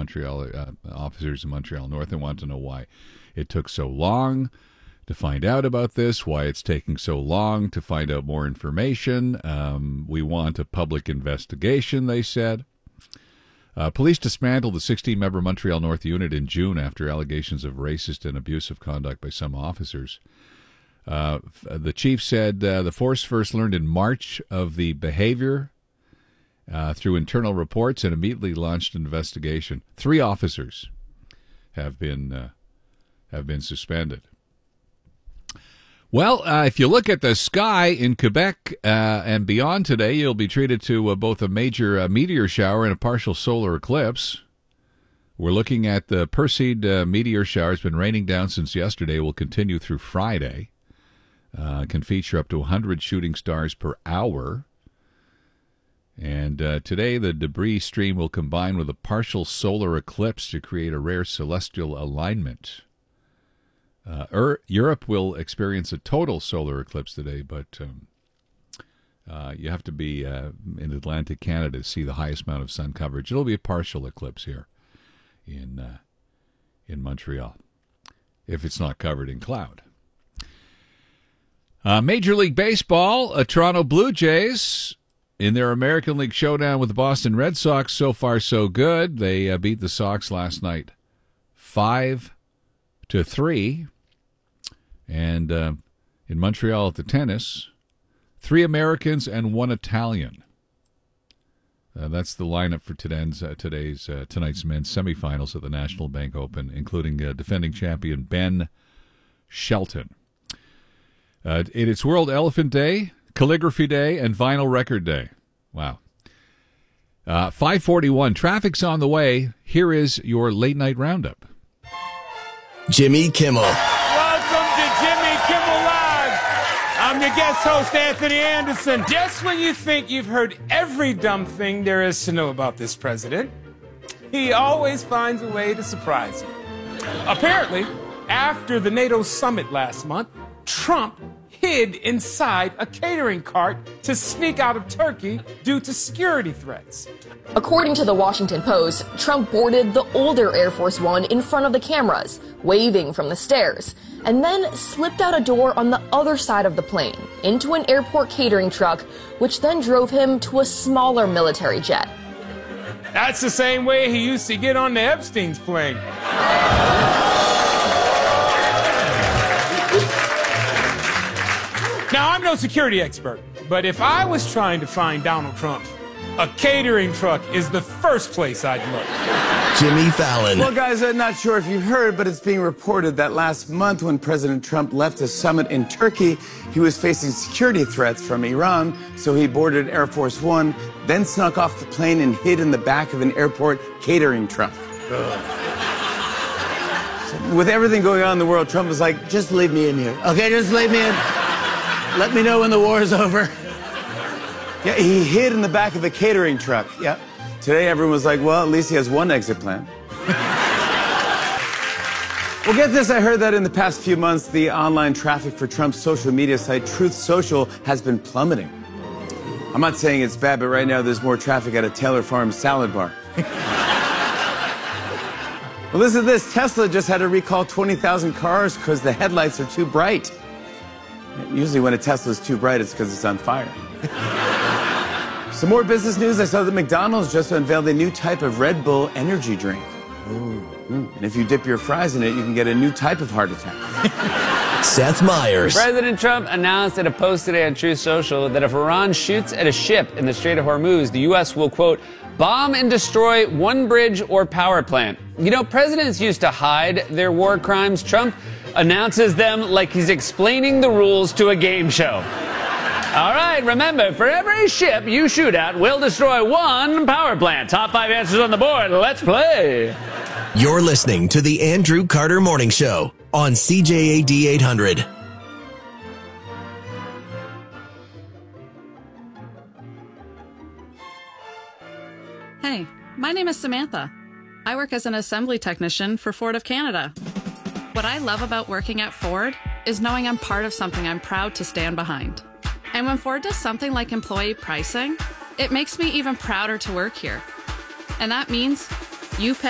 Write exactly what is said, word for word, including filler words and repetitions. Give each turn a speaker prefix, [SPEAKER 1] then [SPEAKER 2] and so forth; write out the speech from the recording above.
[SPEAKER 1] Montreal uh, officers in Montreal North, and want to know why it took so long to find out about this, why it's taking so long to find out more information. Um, we want a public investigation, they said. Uh, police dismantled the sixteen-member Montreal North unit in June after allegations of racist and abusive conduct by some officers. Uh, the chief said uh, the force first learned in March of the behavior uh, through internal reports and immediately launched an investigation. Three officers have been uh, have been suspended. Well, uh, if you look at the sky in Quebec uh, and beyond today, you'll be treated to uh, both a major uh, meteor shower and a partial solar eclipse. We're looking at the Perseid uh, meteor shower. It's been raining down since yesterday. Will continue through Friday. Uh, can feature up to one hundred shooting stars per hour. And uh, today, the debris stream will combine with a partial solar eclipse to create a rare celestial alignment. Uh, er, Europe will experience a total solar eclipse today, but um, uh, you have to be uh, in Atlantic Canada to see the highest amount of sun coverage. It'll be a partial eclipse here in uh, in Montreal, if it's not covered in cloud. Uh, Major League Baseball, uh, Toronto Blue Jays in their American League showdown with the Boston Red Sox. So far, so good. They uh, beat the Sox last night, five to three. And uh, in Montreal at the tennis, three Americans and one Italian. Uh, that's the lineup for today's uh, today's uh, tonight's men's semifinals at the National Bank Open, including uh, defending champion Ben Shelton. Uh, it is World Elephant Day, Calligraphy Day, and Vinyl Record Day. Wow. Uh, five forty-one. Traffic's on the way. Here is your late night roundup.
[SPEAKER 2] Jimmy Kimmel.
[SPEAKER 3] Welcome to Jimmy Kimmel Live. I'm your guest host, Anthony Anderson. Just when you think you've heard every dumb thing there is to know about this president, he always finds a way to surprise you. Apparently, after the NATO summit last month, Trump hid inside a catering cart to sneak out of Turkey due to security threats.
[SPEAKER 4] According to the Washington Post, Trump boarded the older Air Force One in front of the cameras, waving from the stairs, and then slipped out a door on the other side of the plane into an airport catering truck, which then drove him to a smaller military jet.
[SPEAKER 3] That's the same way he used to get on the Epstein's plane. Now, I'm no security expert, but if I was trying to find Donald Trump, a catering truck is the first place I'd look.
[SPEAKER 2] Jimmy Fallon.
[SPEAKER 5] Well, guys, I'm not sure if you've heard, but it's being reported that last month when President Trump left a summit in Turkey, he was facing security threats from Iran, so he boarded Air Force One, then snuck off the plane and hid in the back of an airport catering truck. So, with everything going on in the world, Trump was like, just leave me in here. Okay, just leave me in. Let me know when the war is over. Yeah, he hid in the back of a catering truck. Yeah. Today, everyone was like, well, at least he has one exit plan. Well, get this. I heard that in the past few months, the online traffic for Trump's social media site, Truth Social, has been plummeting. I'm not saying it's bad, but right now there's more traffic at a Taylor Farms salad bar. Well, listen to this. Tesla just had to recall twenty thousand cars because the headlights are too bright. Usually when a Tesla's too bright, it's because it's on fire. Some more business news. I saw that McDonald's just unveiled a new type of Red Bull energy drink. Ooh. Mm. And if you dip your fries in it, you can get a new type of heart attack.
[SPEAKER 2] Seth Meyers.
[SPEAKER 6] President Trump announced in a post today on Truth Social that if Iran shoots at a ship in the Strait of Hormuz, the U S will, quote, bomb and destroy one bridge or power plant. You know, presidents used to hide their war crimes. Trump announces them like he's explaining the rules to a game show. All right, remember, for every ship you shoot at, we'll destroy one power plant. Top five answers on the board. Let's play.
[SPEAKER 2] You're listening to the Andrew Carter Morning Show on C J A D eight hundred.
[SPEAKER 7] Hey, my name is Samantha. I work as an assembly technician for Ford of Canada. What I love about working at Ford is knowing I'm part of something I'm proud to stand behind. And when Ford does something like employee pricing, it makes me even prouder to work here. And that means you pay